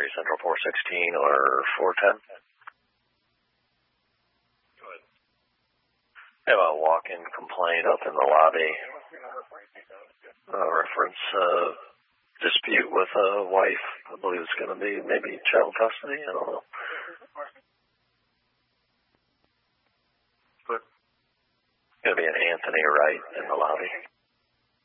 Central 416 or 410. I have a walk-in complaint up in the lobby. Reference dispute with a wife. I believe it's going to be maybe child custody. I don't know. It's going to be an Anthony Wright in the lobby.